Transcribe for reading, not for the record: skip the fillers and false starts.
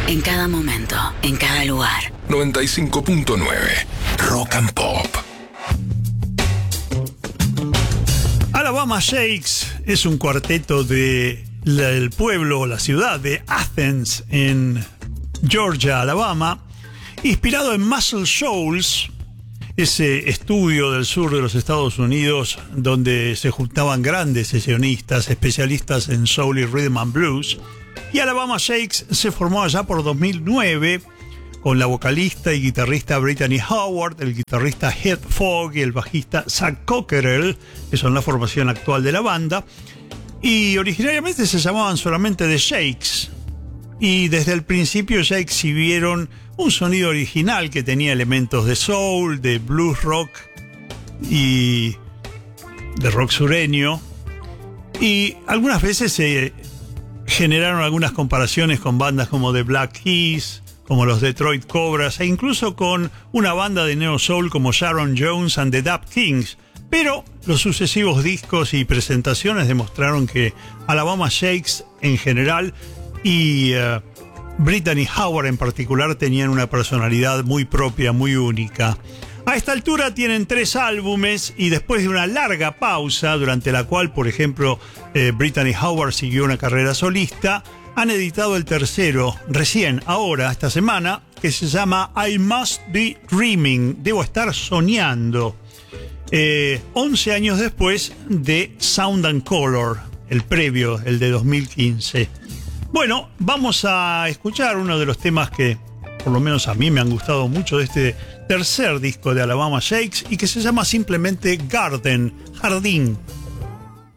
En cada momento, en cada lugar. 95.9 Rock and Pop. Alabama Shakes es un cuarteto del pueblo o la ciudad de Athens, en Georgia, Alabama, inspirado en Muscle Shoals, ese estudio del sur de los Estados Unidos donde se juntaban grandes sesionistas, especialistas en soul y rhythm and blues. Y Alabama Shakes se formó allá por 2009 con la vocalista y guitarrista Brittany Howard, el guitarrista Heath Fogg y el bajista Zach Cockerell, que son la formación actual de la banda. Y originariamente se llamaban solamente The Shakes. Y desde el principio ya exhibieron un sonido original que tenía elementos de soul, de blues rock y de rock sureño. Y algunas veces se generaron algunas comparaciones con bandas como The Black Keys, como los Detroit Cobras, e incluso con una banda de neo soul como Sharon Jones and the Dap Kings. Pero los sucesivos discos y presentaciones demostraron que Alabama Shakes en general y Brittany Howard en particular tenían una personalidad muy propia, muy única. A esta altura tienen 3 álbumes y después de una larga pausa, durante la cual, por ejemplo, Brittany Howard siguió una carrera solista, han editado el tercero, recién, ahora, esta semana, que se llama I Must Be Dreaming, debo estar soñando, 11 años después de Sound and Color, el previo, el de 2015. Bueno, vamos a escuchar uno de los temas que, por lo menos a mí, me han gustado mucho de este tercer disco de Alabama Shakes y que se llama simplemente Garden, Jardín.